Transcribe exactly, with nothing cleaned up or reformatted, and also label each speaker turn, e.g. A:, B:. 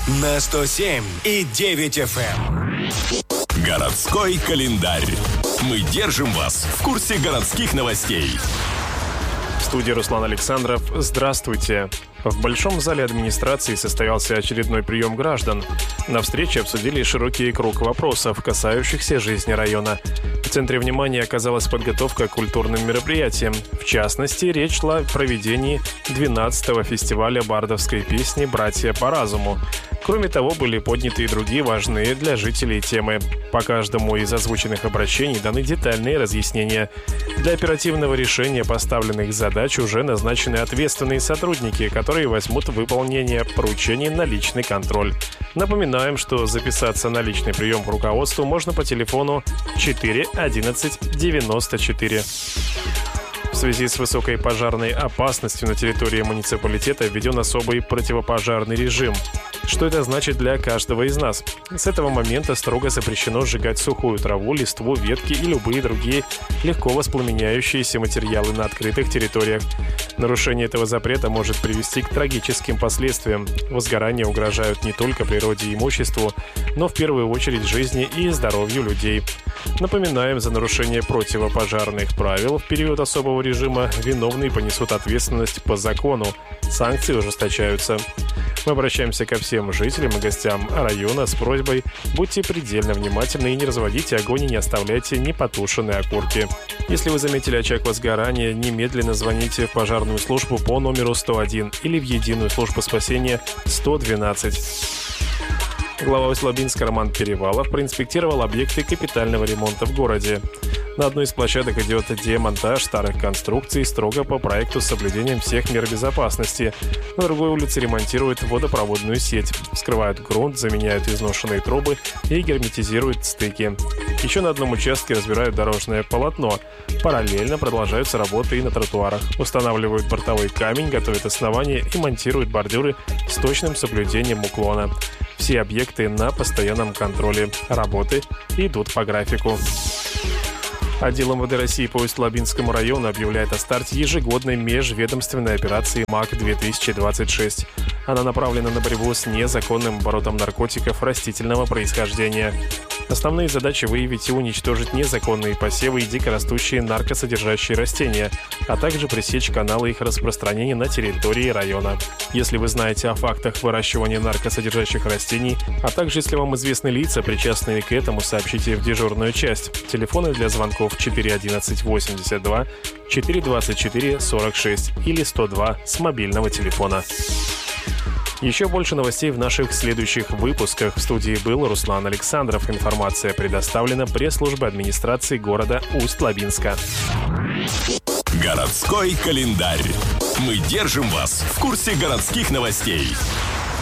A: на сто семь и девять эф эм.
B: Городской календарь. Мы держим вас в курсе городских новостей.
C: В студии Руслан Александров. Здравствуйте. В Большом зале администрации состоялся очередной прием граждан. На встрече обсудили широкий круг вопросов, касающихся жизни района. В центре внимания оказалась подготовка к культурным мероприятиям. В частности, речь шла о проведении двенадцатого фестиваля бардовской песни «Братья по разуму». Кроме того, были подняты и другие важные для жителей темы. По каждому из озвученных обращений даны детальные разъяснения. Для оперативного решения поставленных задач уже назначены ответственные сотрудники, которые возьмут выполнение поручений на личный контроль. Напоминаем, что записаться на личный прием к руководству можно по телефону четыре одиннадцать девяносто четыре. В связи с высокой пожарной опасностью на территории муниципалитета введен особый противопожарный режим. Что это значит для каждого из нас? С этого момента строго запрещено сжигать сухую траву, листву, ветки и любые другие легко воспламеняющиеся материалы на открытых территориях. Нарушение этого запрета может привести к трагическим последствиям. Возгорания угрожают не только природе и имуществу, но в первую очередь жизни и здоровью людей. Напоминаем, за нарушение противопожарных правил в период особого режима виновные понесут ответственность по закону. Санкции ужесточаются. Мы обращаемся ко всем жителям и гостям района с просьбой: будьте предельно внимательны и не разводите огонь и не оставляйте непотушенные окурки. Если вы заметили очаг возгорания, немедленно звоните в пожарную службу по номеру сто один или в единую службу спасения сто двенадцать. Глава Усть-Лабинска Роман Перевалов проинспектировал объекты капитального ремонта в городе. На одной из площадок идет демонтаж старых конструкций строго по проекту с соблюдением всех мер безопасности. На другой улице ремонтируют водопроводную сеть, вскрывают грунт, заменяют изношенные трубы и герметизируют стыки. Еще на одном участке разбирают дорожное полотно. Параллельно продолжаются работы и на тротуарах. Устанавливают бортовой камень, готовят основания и монтируют бордюры с точным соблюдением уклона. Все объекты на постоянном контроле. Работы идут по графику. Отдел эм вэ дэ России по Усть-Лабинскому району объявляет о старте ежегодной межведомственной операции МАК-две тысячи двадцать шесть. Она направлена на борьбу с незаконным оборотом наркотиков растительного происхождения. Основные задачи — выявить и уничтожить незаконные посевы и дикорастущие наркосодержащие растения, а также пресечь каналы их распространения на территории района. Если вы знаете о фактах выращивания наркосодержащих растений, а также если вам известны лица, причастные к этому, сообщите в дежурную часть. Телефоны для звонков четыре одиннадцать восемьдесят два, четыре двадцать четыре сорок шесть или сто два с мобильного телефона. Еще больше новостей в наших следующих выпусках. В студии был Руслан Александров. Информация предоставлена пресс-службой администрации города Усть-Лабинска.
B: Городской календарь. Мы держим вас в курсе городских новостей.